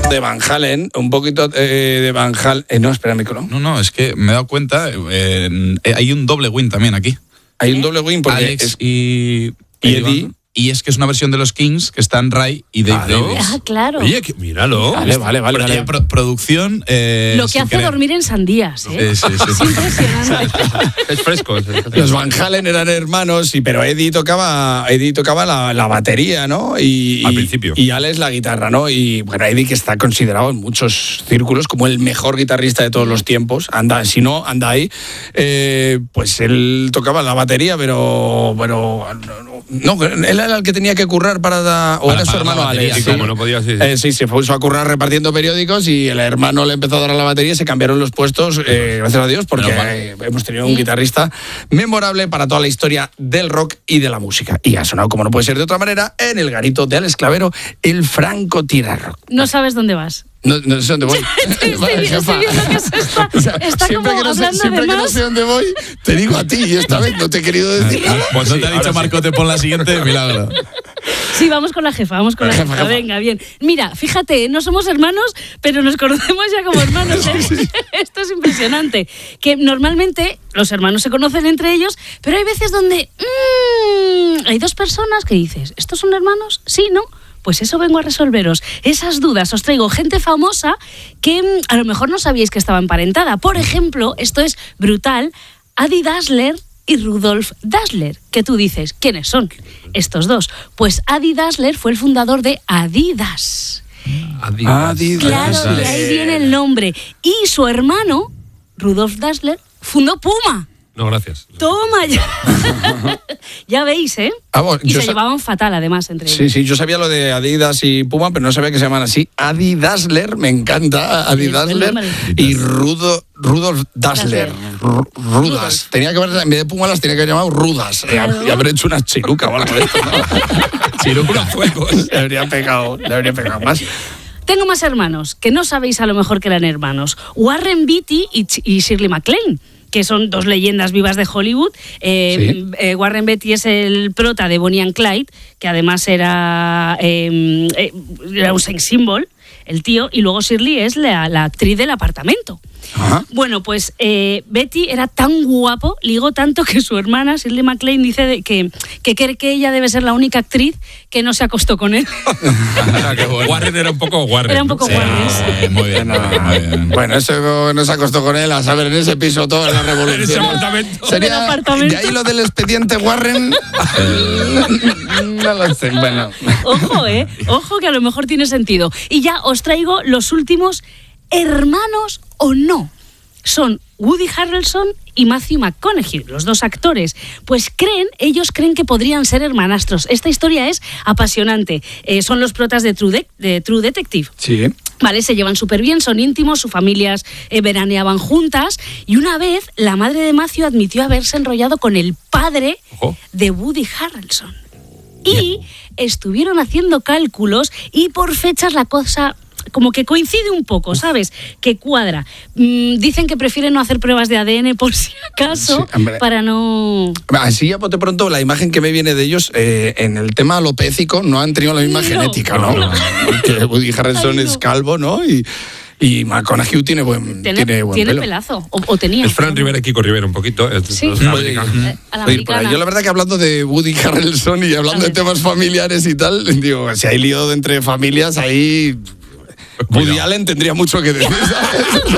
de Van Halen, un poquito de Van Halen. No, espera, micro. No, es que me he dado cuenta, hay un doble win también aquí. Hay un doble win porque Alex y Eddie. Y es que es una versión de los Kings que están Ray y Dave Davis. Ah, claro. Oye, míralo. Vale. Producción. Lo que hace dormir en sandías, ¿eh? Sí. Es impresionante. Es fresco. Los Van Halen eran hermanos, pero Eddie tocaba la batería, ¿no? Al principio. Y Alex la guitarra, ¿no? Y bueno, Eddie, que está considerado en muchos círculos como el mejor guitarrista de todos los tiempos, si no, anda ahí, pues él tocaba la batería, pero bueno, no, él era el que tenía que currar o era su hermano Alex. Sí, como no podía sí, se puso a currar repartiendo periódicos y el hermano le empezó a dar a la batería y se cambiaron los puestos, gracias a Dios, porque hemos tenido un guitarrista memorable para toda la historia del rock y de la música. Y ha sonado, como no puede ser de otra manera, en el garito de Alex Clavero, el francotirador. No sabes dónde vas. No sé dónde voy. Estoy viendo que está siempre como que no sé dónde voy, te digo a ti y esta vez no te he querido decir nada. Pues no te ha dicho Marco, te pon la siguiente, milagro. Sí, vamos con la jefa. Venga, bien. Mira, fíjate, no somos hermanos, pero nos conocemos ya como hermanos. Esto es impresionante. Que normalmente los hermanos se conocen entre ellos, pero hay veces donde hay dos personas que dices, ¿estos son hermanos? Sí, ¿no? Pues eso vengo a resolveros. Esas dudas os traigo gente famosa que a lo mejor no sabíais que estaba emparentada. Por ejemplo, esto es brutal, Adi Dassler y Rudolf Dassler, que tú dices, ¿quiénes son estos dos? Pues Adi Dassler fue el fundador de Adidas. Adidas. Claro, de ahí viene el nombre. Y su hermano, Rudolf Dassler, fundó Puma. No, gracias. Toma ya. Ya veis, ¿eh? Y se llevaban fatal, además, entre ellos. Sí, yo sabía lo de Adidas y Puma, pero no sabía que se llaman así. Adi Dassler, me encanta. Adi Dassler y Rudolf Dassler. Rudas. Tenía que haber, en vez de Puma las tenía que haber llamado Rudas. Claro. Y haber hecho una chiruca o algo de esto. Chiruca fuegos. Le habría pegado más. Tengo más hermanos, que no sabéis a lo mejor que eran hermanos. Warren Beatty y Shirley MacLaine, que son dos leyendas vivas de Hollywood. Warren Beatty es el prota de Bonnie and Clyde, que además era un sex symbol, el tío, y luego Shirley es la actriz del Apartamento. Ajá. Bueno, pues Betty era tan guapo, ligó tanto que su hermana, Shirley MacLaine, dice que cree que ella debe ser la única actriz que no se acostó con él. Warren era un poco Warren. Era un poco Warren. Sí, muy bien. Bueno, eso no se acostó con él, a saber, en ese piso toda la revolución. En ese apartamento. Sería de ahí lo del expediente Warren. No lo sé, bueno. Ojo que a lo mejor tiene sentido. Y ya os traigo los últimos hermanos o no. Son Woody Harrelson y Matthew McConaughey, los dos actores. Pues ellos creen que podrían ser hermanastros. Esta historia es apasionante. Son los protas de True Detective. Sí. Vale, se llevan súper bien, son íntimos, sus familias veraneaban juntas. Y una vez, la madre de Matthew admitió haberse enrollado con el padre de Woody Harrelson. Y estuvieron haciendo cálculos y por fechas la cosa como que coincide un poco, ¿sabes? Que cuadra. Dicen que prefieren no hacer pruebas de ADN por si acaso, para no... Así ya bote pronto, la imagen que me viene de ellos, en el tema alopécico, no han tenido la misma genética, ¿no? Que Woody Harrelson es calvo, ¿no? Y McConaughey tiene buen pelo. Pelazo, o tenía. Es Fran Rivera y Kiko Rivera un poquito. Sí. A la americana. Yo la verdad que hablando de Woody Harrelson y hablando de temas familiares y tal, digo, si hay lío entre familias, ahí... Woody Allen tendría mucho que decir, ¿sabes?